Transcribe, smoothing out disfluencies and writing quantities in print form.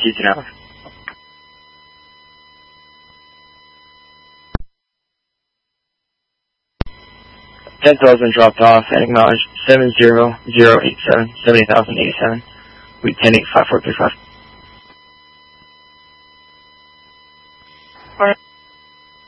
Houston out. 10,000 dropped off and acknowledged 70087, 70,087. We 10-8-5435. Alright.